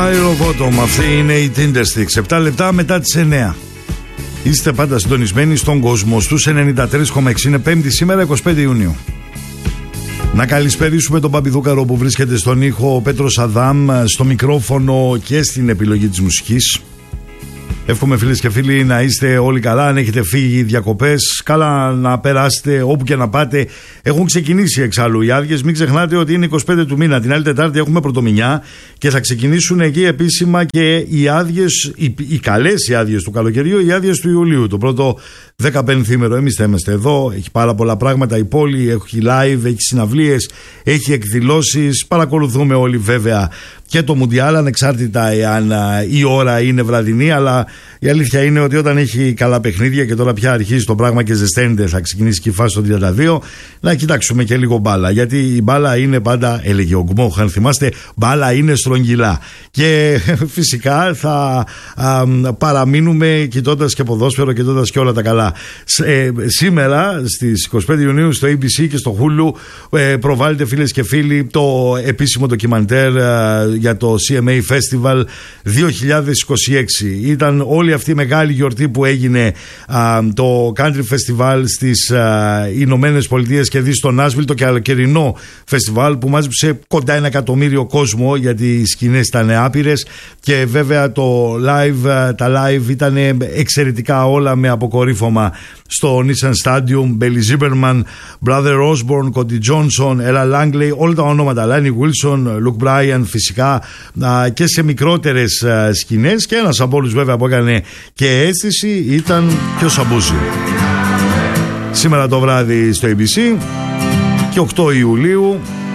Aerobottom, αυτή είναι η Tindersticks. 7 λεπτά μετά τις 9. Είστε πάντα συντονισμένοι στον κόσμο στους 93,6. Είναι 5η σήμερα, 25 Ιουνίου. Να καλησπερίσουμε τον Παπιδούκαρο που βρίσκεται στον ήχο, ο Πέτρος Αδάμ στο μικρόφωνο και στην επιλογή της μουσικής. Εύχομαι φίλες και φίλοι να είστε όλοι καλά. Αν έχετε φύγει διακοπές, καλά να περάσετε όπου και να πάτε. Έχουν ξεκινήσει εξάλλου οι άδειες. Μην ξεχνάτε ότι είναι 25 του μήνα. Την άλλη Τετάρτη έχουμε Πρωτομηνιά και θα ξεκινήσουν εκεί επίσημα και οι άδειες, οι καλές οι άδειες του καλοκαιριού, οι άδειες του Ιουλίου. Το πρώτο 15ήμερο. Εμείς θα είμαστε εδώ. Έχει πάρα πολλά πράγματα η πόλη. Έχει live, έχει συναυλίες, έχει εκδηλώσεις. Παρακολουθούμε όλοι βέβαια και το Μουντιάλ, ανεξάρτητα εάν η ώρα είναι βραδινή, αλλά η αλήθεια είναι ότι όταν έχει καλά παιχνίδια και τώρα πια αρχίζει το πράγμα και ζεσταίνεται, θα ξεκινήσει και η φάση των 32, να κοιτάξουμε και λίγο μπάλα. Γιατί η μπάλα είναι πάντα, έλεγε ο Γκμόχ, αν θυμάστε, μπάλα είναι στρογγυλά. Και φυσικά θα παραμείνουμε κοιτώντας και ποδόσφαιρο, κοιτώντας και όλα τα καλά. Σήμερα στις 25 Ιουνίου στο ABC και στο Hulu προβάλλεται, φίλες και φίλοι, το επίσημο ντοκιμαντέρ για το CMA Festival 2026. Ήταν όλη αυτή η μεγάλη γιορτή που έγινε το Country Festival στις Ηνωμένες Πολιτείες και δει στο Νάσβιλ, το καλοκαιρινό φεστιβάλ που μάζεψε κοντά 1 εκατομμύριο κόσμο, γιατί οι σκηνές ήταν άπειρες και βέβαια τα live ήταν εξαιρετικά όλα, με αποκορύφωμα στο Nissan Stadium, Bailey Zimmerman, Brother Osborne, Cody Johnson, Ella Langley, όλα τα ονόματα, Lanny Wilson, Luke Bryan, φυσικά και σε μικρότερες σκηνές, και ένας από όλους βέβαια που έκανε και αίσθηση ήταν και ο Σαμπούζη. Σήμερα το βράδυ στο ABC και 8 Ιουλίου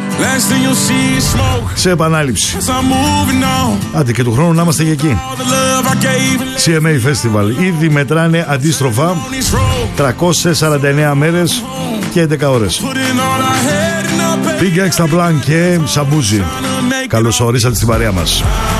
σε επανάληψη. Άντε και του χρόνου να είμαστε και εκεί. CMA Festival. Ήδη μετράνε αντίστροφα 349 μέρες και 11 ώρες. Big Extra Plan και Σαμπούζη. Καλώς ορίσατε στην παρέα μας.